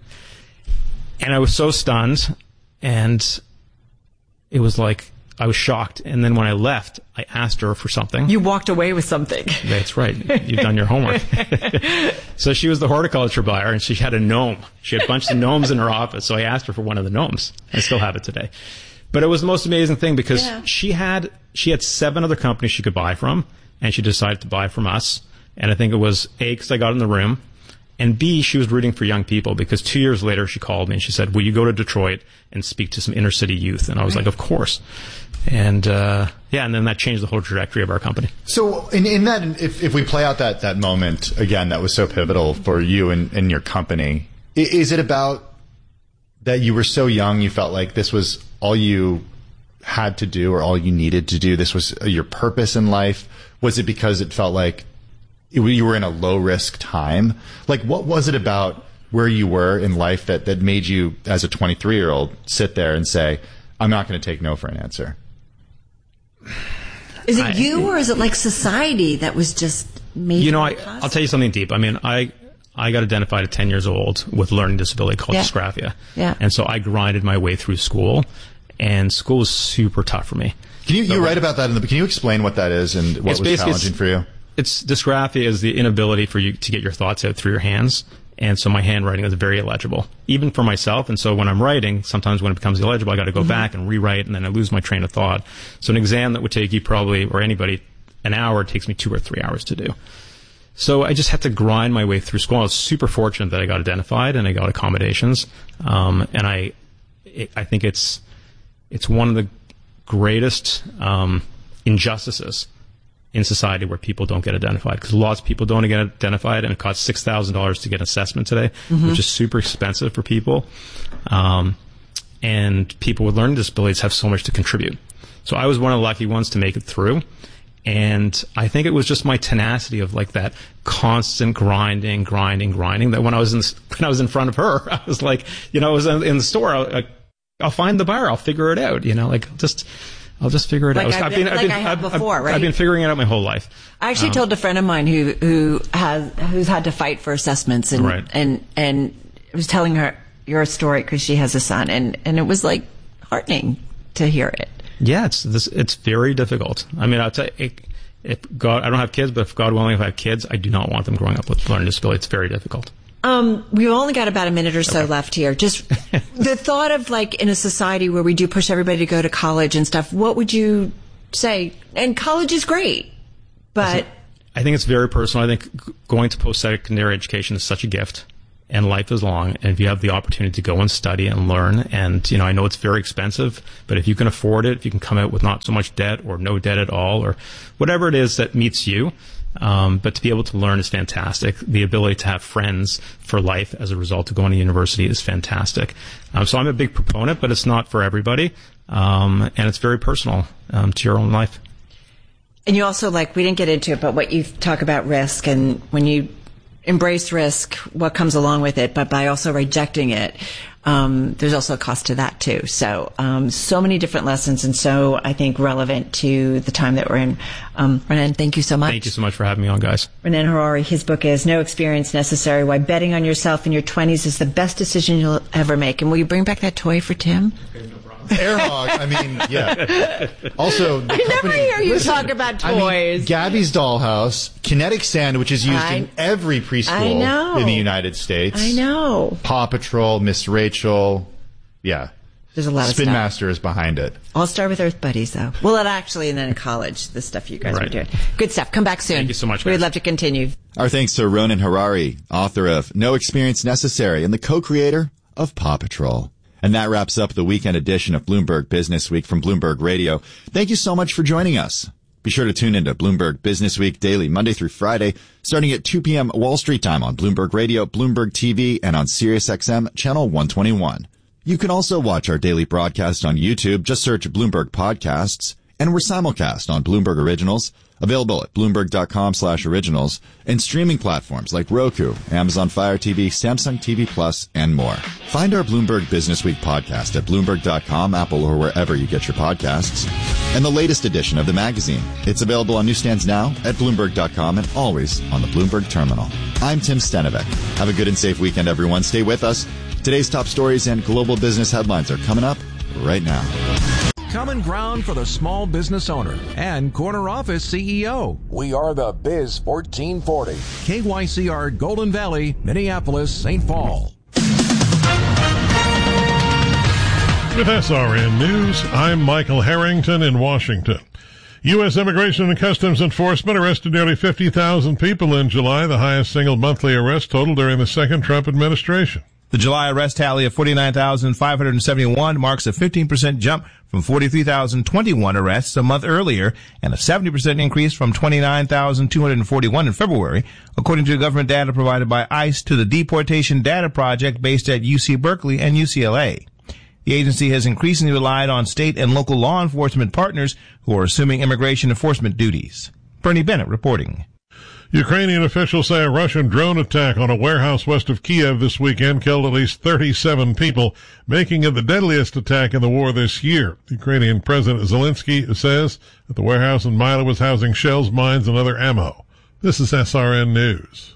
And I was so stunned, and it was I was shocked. And then when I left, I asked her for something. You walked away with something. That's right. You've done your homework. So she was the horticulture buyer, and she had a gnome. She had a bunch of gnomes in her office. So I asked her for one of the gnomes. I still have it today. But it was the most amazing thing because she had 7 other companies she could buy from, and she decided to buy from us. And I think it was A, because I got in the room, and B, she was rooting for young people because 2 years later she called me and she said, will you go to Detroit and speak to some inner city youth? And I was like, of course. And and then that changed the whole trajectory of our company. So in that, if we play out that moment again, that was so pivotal for you and your company, is it about that you were so young, you felt like this was all you had to do or all you needed to do? This was your purpose in life? Was it because it felt like you were in a low risk time? What was it about where you were in life that made you, as a 23-year-old, sit there and say, I'm not going to take no for an answer? Is it you, or is it society that was just made? I'll tell you something deep. I mean, I got identified at 10 years old with a learning disability called dysgraphia. Yeah. And so I grinded my way through school, and school was super tough for me. Can you write about that can you explain what that is and what was challenging for you? Dysgraphia is the inability for you to get your thoughts out through your hands. And so my handwriting is very illegible, even for myself. And so when I'm writing, sometimes when it becomes illegible, I got to go back and rewrite, and then I lose my train of thought. So an exam that would take you probably, or anybody, an hour, it takes me 2 or 3 hours to do. So I just had to grind my way through school. I was super fortunate that I got identified and I got accommodations. And I think it's one of the greatest injustices in society where people don't get identified, because lots of people don't get identified, and it costs $6,000 to get an assessment today, which is super expensive for people. And people with learning disabilities have so much to contribute. So I was one of the lucky ones to make it through. And I think it was just my tenacity of like that constant grinding, that when I was in front of her, I was like, I was in the store, I'll find the bar, I'll figure it out, like I'll just figure it out. I've been figuring it out my whole life. I actually told a friend of mine who's had to fight for assessments and I was telling her your story because she has a son, and it was like heartening to hear it. Yeah, it's very difficult. I mean, I'll tell you, if God, I don't have kids, but if God willing, if I have kids, I do not want them growing up with learning disability. It's very difficult. We've only got about a minute or so left here. Just the thought of like in a society where we do push everybody to go to college and stuff, what would you say? And college is great, but I think it's very personal. I think going to post-secondary education is such a gift, and life is long. And if you have the opportunity to go and study and learn, and I know it's very expensive, but if you can afford it, if you can come out with not so much debt or no debt at all, or whatever it is that meets you. But to be able to learn is fantastic. The ability to have friends for life as a result of going to university is fantastic. So I'm a big proponent, but it's not for everybody. And it's very personal to your own life. And you also, we didn't get into it, but what you talk about risk, and when you embrace risk, what comes along with it, but by also rejecting it, there's also a cost to that too. So, so many different lessons, and so I think relevant to the time that we're in. Renan, thank you so much. Thank you so much for having me on, guys. Renan Harari, his book is No Experience Necessary: Why Betting on Yourself in Your 20s is the Best Decision You'll Ever Make. And will you bring back that toy for Tim? Okay, no problem. Air Hog, I mean, yeah. Also, I never hear you talk about toys. I mean, Gabby's Dollhouse, Kinetic Sand, which is used in every preschool in the United States. I know. Paw Patrol, Miss Rachel. Yeah. There's a lot of Spin stuff. Master is behind it. I'll start with Earth Buddies, though. Well, actually, and then in college, the stuff you guys were doing. Good stuff. Come back soon. Thank you so much, guys. We'd love to continue. Our thanks to Ronan Harari, author of No Experience Necessary and the co-creator of Paw Patrol. And that wraps up the weekend edition of Bloomberg Business Week from Bloomberg Radio. Thank you so much for joining us. Be sure to tune into Bloomberg Business Week daily, Monday through Friday, starting at 2 p.m. Wall Street time on Bloomberg Radio, Bloomberg TV, and on SiriusXM Channel 121. You can also watch our daily broadcast on YouTube. Just search Bloomberg Podcasts. And we're simulcast on Bloomberg Originals, available at Bloomberg.com/originals, and streaming platforms like Roku, Amazon Fire TV, Samsung TV Plus, and more. Find our Bloomberg Business Week podcast at Bloomberg.com, Apple, or wherever you get your podcasts. And the latest edition of the magazine. It's available on newsstands now at Bloomberg.com and always on the Bloomberg Terminal. I'm Tim Stenivek. Have a good and safe weekend, everyone. Stay with us. Today's top stories and global business headlines are coming up right now. Common ground for the small business owner and corner office CEO. We are the Biz 1440. KYCR Golden Valley, Minneapolis, St. Paul. With SRN News, I'm Michael Harrington in Washington. U.S. Immigration and Customs Enforcement arrested nearly 50,000 people in July, the highest single monthly arrest total during the second Trump administration. The July arrest tally of 49,571 marks a 15% jump from 43,021 arrests a month earlier and a 70% increase from 29,241 in February, according to government data provided by ICE to the Deportation Data Project based at UC Berkeley and UCLA. The agency has increasingly relied on state and local law enforcement partners who are assuming immigration enforcement duties. Bernie Bennett reporting. Ukrainian officials say a Russian drone attack on a warehouse west of Kiev this weekend killed at least 37 people, making it the deadliest attack in the war this year. Ukrainian President Zelensky says that the warehouse in Mila was housing shells, mines, and other ammo. This is SRN News.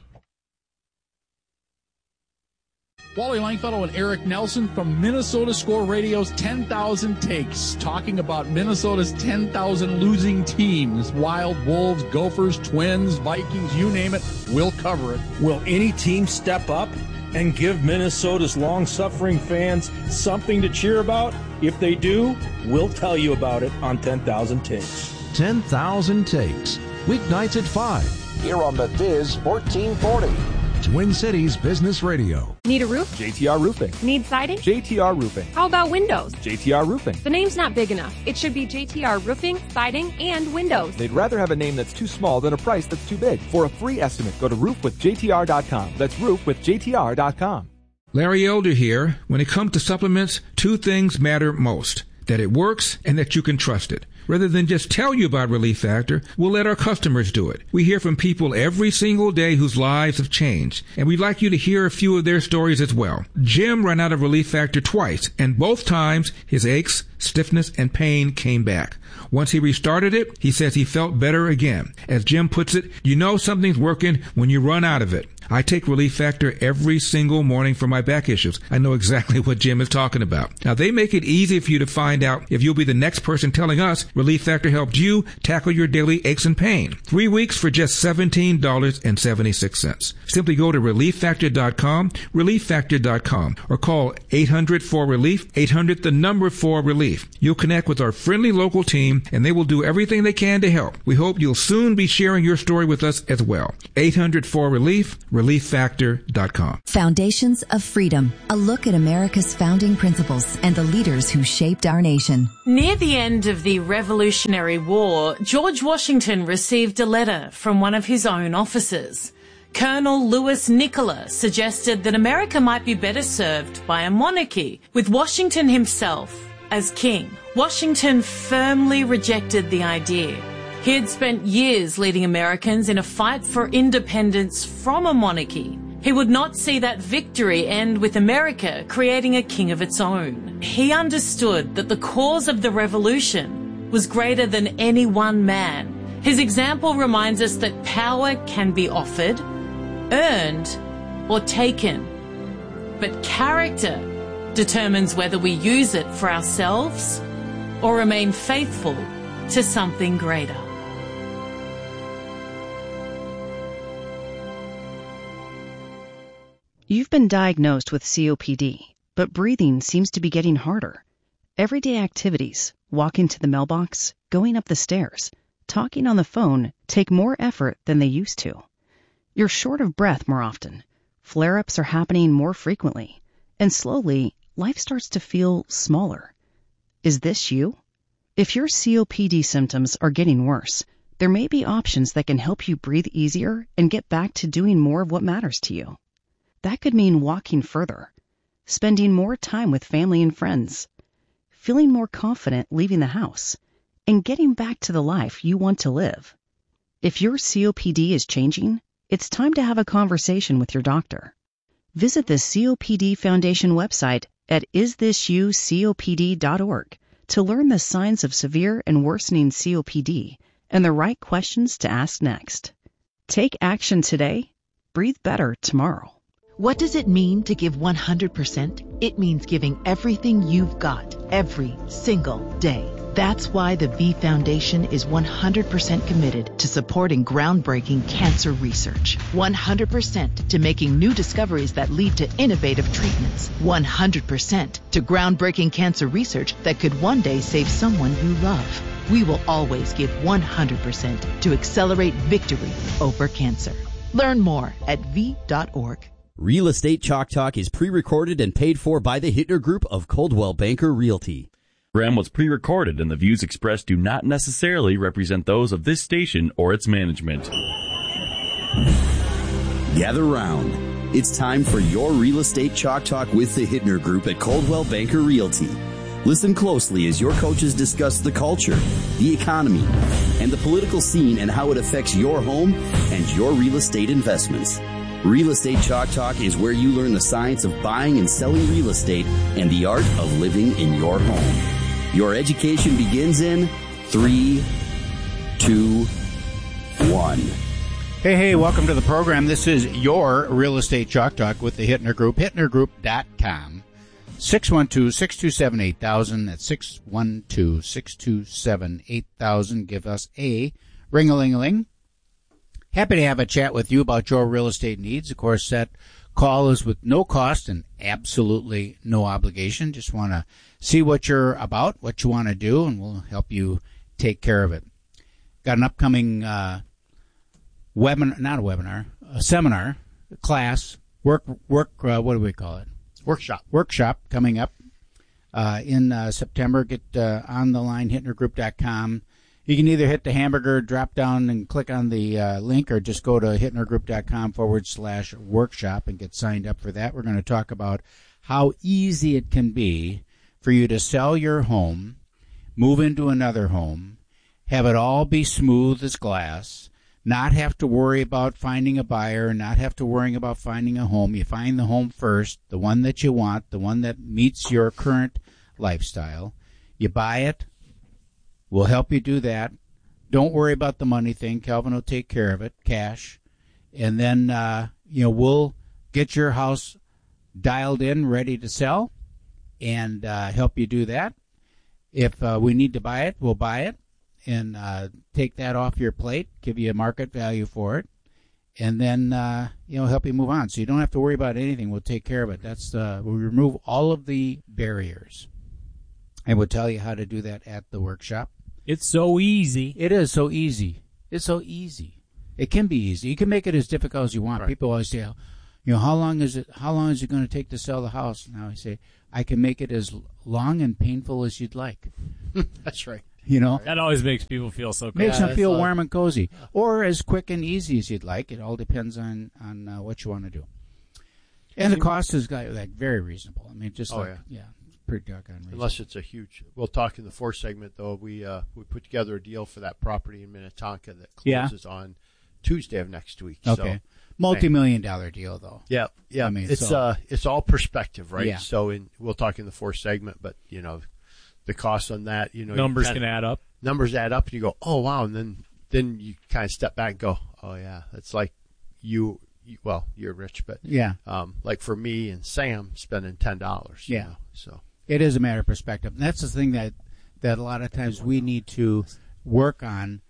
Wally Langfellow and Eric Nelson from Minnesota Score Radio's 10,000 Takes, talking about Minnesota's 10,000 losing teams. Wild, Wolves, Gophers, Twins, Vikings, you name it, we'll cover it. Will any team step up and give Minnesota's long-suffering fans something to cheer about? If they do, we'll tell you about it on 10,000 Takes. 10,000 Takes, weeknights at 5. Here on the Biz 1440. Twin Cities Business Radio. Need a roof? JTR Roofing. Need siding? JTR Roofing. How about windows? JTR Roofing. The name's not big enough. It should be JTR Roofing, Siding, and Windows. They'd rather have a name that's too small than a price that's too big. For a free estimate, go to roofwithjtr.com. That's roofwithjtr.com. Larry Elder here. When it comes to supplements, two things matter most: that it works and that you can trust it. Rather than just tell you about Relief Factor, we'll let our customers do it. We hear from people every single day whose lives have changed, and we'd like you to hear a few of their stories as well. Jim ran out of Relief Factor twice, and both times his aches, stiffness, and pain came back. Once he restarted it, he says he felt better again. As Jim puts it, you know something's working when you run out of it. I take Relief Factor every single morning for my back issues. I know exactly what Jim is talking about. Now, they make it easy for you to find out if you'll be the next person telling us Relief Factor helped you tackle your daily aches and pain. 3 weeks for just $17.76. Simply go to ReliefFactor.com, ReliefFactor.com, or call 800-4RELIEF, 800-4RELIEF. You'll connect with our friendly local team, and they will do everything they can to help. We hope you'll soon be sharing your story with us as well. 800-4RELIEF, ReliefFactor.com. Foundations of Freedom, a look at America's founding principles and the leaders who shaped our nation. Near the end of the Revolutionary War, George Washington received a letter from one of his own officers. Colonel Louis Nicola suggested that America might be better served by a monarchy, with Washington himself as king. Washington firmly rejected the idea. He had spent years leading Americans in a fight for independence from a monarchy. He would not see that victory end with America creating a king of its own. He understood that the cause of the revolution was greater than any one man. His example reminds us that power can be offered, earned, or taken. But character determines whether we use it for ourselves or remain faithful to something greater. You've been diagnosed with COPD, but breathing seems to be getting harder. Everyday activities, walking to the mailbox, going up the stairs, talking on the phone take more effort than they used to. You're short of breath more often. Flare-ups are happening more frequently. And slowly, life starts to feel smaller. Is this you? If your COPD symptoms are getting worse, there may be options that can help you breathe easier and get back to doing more of what matters to you. That could mean walking further, spending more time with family and friends, feeling more confident leaving the house, and getting back to the life you want to live. If your COPD is changing, it's time to have a conversation with your doctor. Visit the COPD Foundation website at isthisyoucopd.org to learn the signs of severe and worsening COPD and the right questions to ask next. Take action today. Breathe better tomorrow. What does it mean to give 100%? It means giving everything you've got every single day. That's why the V Foundation is 100% committed to supporting groundbreaking cancer research. 100% to making new discoveries that lead to innovative treatments. 100% to groundbreaking cancer research that could one day save someone you love. We will always give 100% to accelerate victory over cancer. Learn more at v.org. Real Estate Chalk Talk is pre-recorded and paid for by the Hittner Group of Coldwell Banker Realty. Program was pre-recorded and the views expressed do not necessarily represent those of this station or its management. Gather round. It's time for your Real Estate Chalk Talk with the Hittner Group at Coldwell Banker Realty. Listen closely as your coaches discuss the culture, the economy, and the political scene and how it affects your home and your real estate investments. Real Estate Chalk Talk is where you learn the science of buying and selling real estate and the art of living in your home. Your education begins in 3, 2, 1. Hey, welcome to the program. This is your Real Estate Chalk Talk with the Hittner Group, HittnerGroup.com. 612-627-8000. That's 612-627-8000. Give us a ring-a-ling-a-ling. Happy to have a chat with you about your real estate needs. Of course, that call is with no cost and absolutely no obligation. Just want to see what you're about, what you want to do, and we'll help you take care of it. Got an upcoming a seminar, class, what do we call it? Workshop coming up in September. Get on the line, HittnerGroup.com. You can either hit the hamburger, drop down and click on the link, or just go to HittnerGroup.com/workshop and get signed up for that. We're going to talk about how easy it can be for you to sell your home, move into another home, have it all be smooth as glass, not have to worry about finding a buyer, not have to worry about finding a home. You find the home first, the one that you want, the one that meets your current lifestyle. You buy it. We'll help you do that. Don't worry about the money thing. Calvin will take care of it, cash. And then, we'll get your house dialed in, ready to sell, and help you do that. If we need to buy it, we'll buy it and take that off your plate, give you a market value for it, and then help you move on. So you don't have to worry about anything. We'll take care of it. That's we'll remove all of the barriers, and we'll tell you how to do that at the workshop. It's so easy. It is so easy. It's so easy. It can be easy. You can make it as difficult as you want. Right. People always say, how long is it going to take to sell the house? Now I say, I can make it as long and painful as you'd like. That's right. That always makes people feel so cozy. Makes them feel warm and cozy. Or as quick and easy as you'd like. It all depends on what you want to do. And the cost is very reasonable. I mean, just pretty doggone reasonable. Unless it's a huge. We'll talk in the fourth segment, though. We put together a deal for that property in Minnetonka that closes on Tuesday of next week. Okay. So, multi-million-dollar deal, though. Yeah. I mean, it's all perspective, right? Yeah. So we'll talk in the fourth segment, but the cost on that, numbers can add up. Numbers add up, and you go, oh wow, and then you kind of step back and go, oh yeah, it's like you're rich, but like for me and Sam spending $10. Yeah. So it is a matter of perspective, and that's the thing that a lot of times we need to work on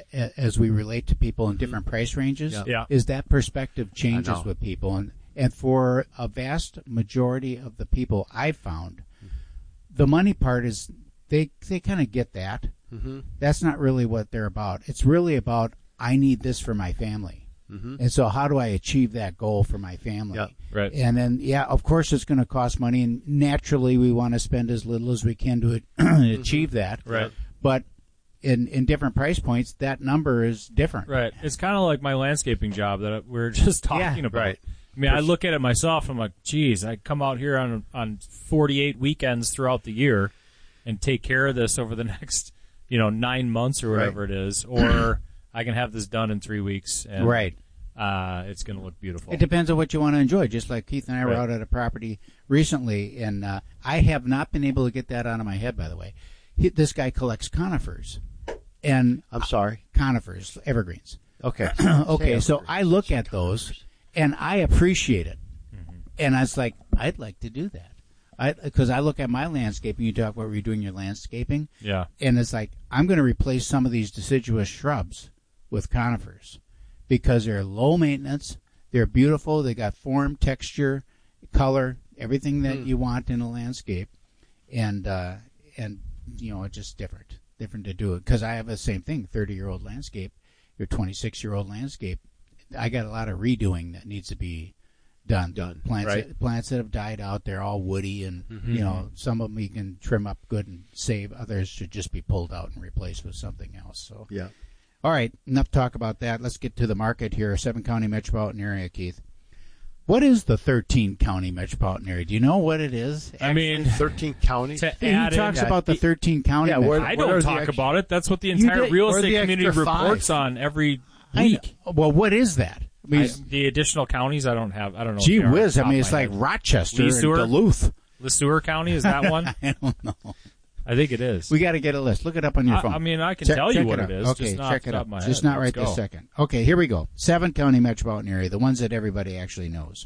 as we relate to people in different price ranges. Yeah. Is that perspective changes with people, and for a vast majority of the people I've found. The money part is they kind of get that. Mm-hmm. That's not really what they're about. It's really about, I need this for my family. Mm-hmm. And so how do I achieve that goal for my family? Yeah, right. And then, of course it's going to cost money, and naturally we want to spend as little as we can to achieve that. Right. But in different price points, that number is different. Right. It's kind of like my landscaping job that we were just talking about. Right. I mean, I look at it myself, I'm like, geez, I come out here on 48 weekends throughout the year and take care of this over the next, 9 months or whatever it is, or I can have this done in 3 weeks. And, it's going to look beautiful. It depends on what you want to enjoy. Just like Keith and I were out at a property recently, and I have not been able to get that out of my head, by the way. This guy collects conifers. And I'm sorry? Conifers, evergreens. Okay. Okay, so I look at those. And I appreciate it. Mm-hmm. And I was like, I'd like to do that. Because I look at my landscaping, you talk about redoing your landscaping. Yeah. And it's like, I'm going to replace some of these deciduous shrubs with conifers because they're low maintenance, they're beautiful, they got form, texture, color, everything that you want in a landscape. And it's just different to do it. Because I have the same thing, 30-year-old landscape, your 26-year-old landscape. I got a lot of redoing that needs to be done. Plants that have died out, they're all woody, and some of them you can trim up good and save. Others should just be pulled out and replaced with something else. So all right, enough talk about that. Let's get to the market here. 7-county metropolitan area, Keith. What is the 13-county metropolitan area? Do you know what it is? I mean, 13 counties. He talks about the 13-county. I don't talk about it. That's what the entire real estate community reports on every week. Well, what is that? I mean, the additional counties, I don't know. Gee whiz! I mean, it's like Rochester and Duluth. LeSueur County, is that one? I don't know. I think it is. We got to get a list. Look it up on your phone. I mean, I can tell you what it is. Okay, check it up. Just not right this second. Okay, here we go. 7-county metropolitan area, the ones that everybody actually knows.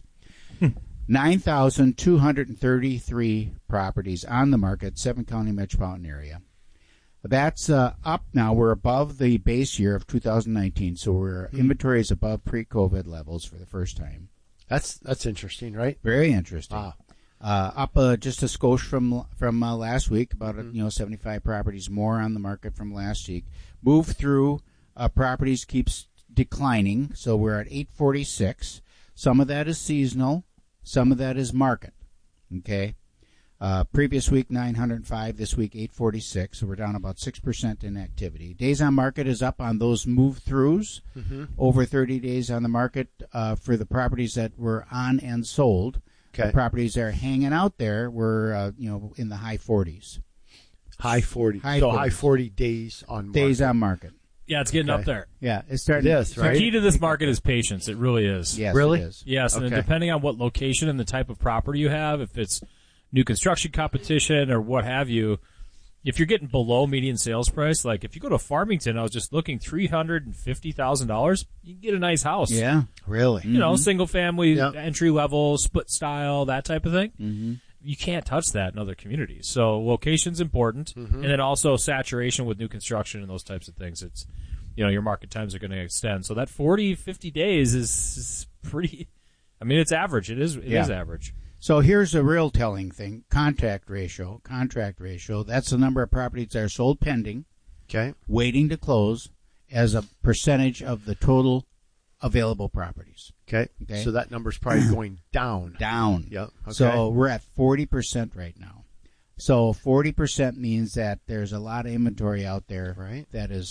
9,233 properties on the market, 7-county metropolitan area. That's up now. We're above the base year of 2019, so our inventory is above pre-COVID levels for the first time. That's interesting, right? Very interesting. Wow. Up just a skosh from last week, about 75 properties more on the market from last week. Move through properties keeps declining, so we're at 846. Some of that is seasonal, some of that is market. Okay. Previous week 905, this week 846, so we're down about 6% in activity. Days on market is up on those move-throughs, over 30 days on the market for the properties that were on and sold. Okay. The properties that are hanging out there were in the high 40s. High 40. High so 40s. high 40 days on market. Days on market. Yeah, it's getting up there. Yeah, it's starting. It is, right? The key to this market is patience. It really is. Yes, really? it is. Yes, and then depending on what location and the type of property you have, if it's new construction competition or what have you, if you're getting below median sales price, like if you go to Farmington, I was just looking $350,000, you can get a nice house. Yeah, really. You know, single family, entry level, split style, that type of thing. Mm-hmm. You can't touch that in other communities. So location's important, and then also saturation with new construction and those types of things. It's, you know, your market times are going to extend. So that 40, 50 days is pretty. I mean, it's average. It is average. So here's a real telling thing: contract ratio. That's the number of properties that are sold pending, waiting to close, as a percentage of the total available properties. Okay. So that number's probably going down. Yep. Okay. So we're at 40% right now. So 40% means that there's a lot of inventory out there that is